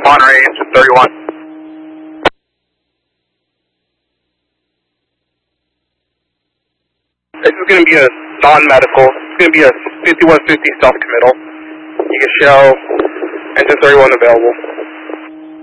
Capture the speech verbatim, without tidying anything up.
Monterey, engine thirty-one. This is going to be a non-medical. It's going to be a fifty-one fifty self-committal. You can show engine thirty-one available.